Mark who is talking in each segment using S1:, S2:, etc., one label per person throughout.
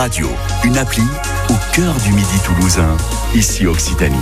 S1: radio, une appli au cœur du Midi toulousain, ici Occitanie.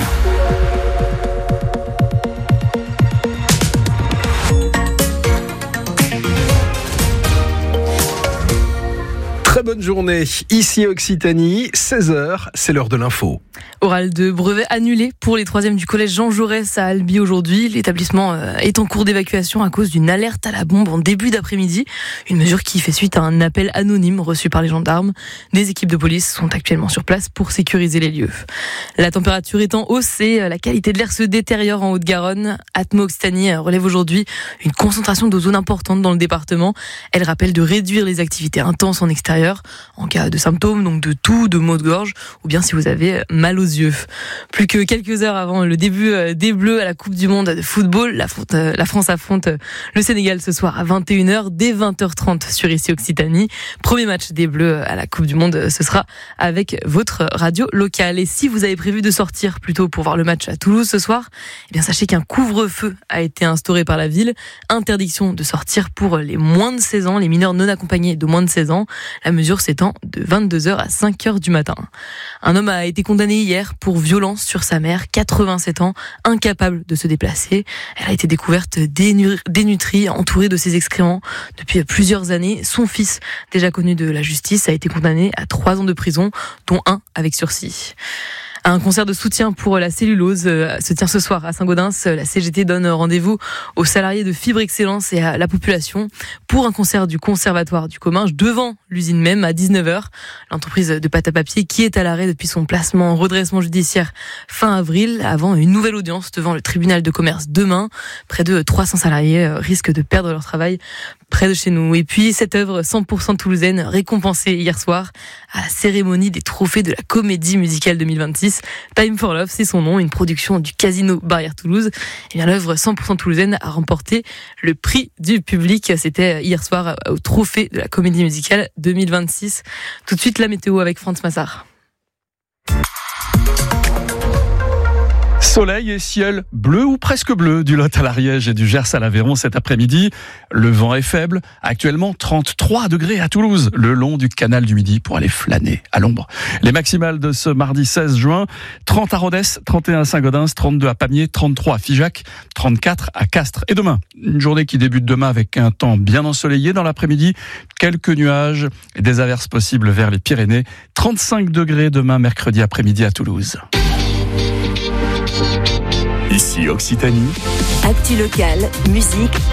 S2: Très bonne journée, ici Occitanie, 16h, c'est l'heure de l'info.
S3: Oral de brevet annulé pour les 3e du collège Jean Jaurès à Albi aujourd'hui. L'établissement est en cours d'évacuation à cause d'une alerte à la bombe en début d'après-midi. Une mesure qui fait suite à un appel anonyme reçu par les gendarmes. Des équipes de police sont actuellement sur place pour sécuriser les lieux. La température est en hausse et la qualité de l'air se détériore en Haute-Garonne. Atmo Occitanie relève aujourd'hui une concentration d'ozone importante dans le département. Elle rappelle de réduire les activités intenses en extérieur en cas de symptômes, donc de toux, de maux de gorge ou bien si vous avez mal aux yeux. Plus que quelques heures avant le début des Bleus à la Coupe du Monde de football, la France affronte le Sénégal ce soir à 21h, dès 20h30 sur ici Occitanie. Premier match des Bleus à la Coupe du Monde, ce sera avec votre radio locale. Et si vous avez prévu de sortir plutôt pour voir le match à Toulouse ce soir, eh bien sachez qu'un couvre-feu a été instauré par la ville. Interdiction de sortir pour les moins de 16 ans, les mineurs non accompagnés de moins de 16 ans. La mesure s'étend de 22h à 5h du matin. Un homme a été condamné hier pour violence sur sa mère, 87 ans, incapable de se déplacer. Elle a été découverte dénutrie, entourée de ses excréments depuis plusieurs années. Son fils, déjà connu de la justice, a été condamné à 3 ans de prison, dont 1 avec sursis. Un concert de soutien pour la cellulose se tient ce soir à Saint-Gaudens. La CGT donne rendez-vous aux salariés de Fibre Excellence et à la population pour un concert du Conservatoire du Comminges devant l'usine même à 19h. L'entreprise de pâte à papier qui est à l'arrêt depuis son placement en redressement judiciaire fin avril avant une nouvelle audience devant le tribunal de commerce demain. Près de 300 salariés risquent de perdre leur travail près de chez nous. Et puis cette œuvre 100% toulousaine récompensée hier soir à la cérémonie des trophées de la Comédie Musicale 2026. Time for Love, c'est son nom, une production du Casino Barrière Toulouse. Et bien l'œuvre 100% toulousaine a remporté le prix du public. C'était hier soir au trophée de la Comédie Musicale 2026. Tout de suite la météo avec Franz Massard.
S4: Soleil et ciel bleu ou presque bleu du Lot à l'Ariège et du Gers à l'Aveyron cet après-midi. Le vent est faible. Actuellement 33 degrés à Toulouse, le long du canal du Midi pour aller flâner à l'ombre. Les maximales de ce mardi 16 juin, 30 à Rodez, 31 à Saint-Gaudens, 32 à Pamiers, 33 à Figeac, 34 à Castres. Et demain, une journée qui débute demain avec un temps bien ensoleillé dans l'après-midi, quelques nuages et des averses possibles vers les Pyrénées. 35 degrés demain mercredi après-midi à Toulouse.
S1: Ici Occitanie.
S5: Actu locale, musique,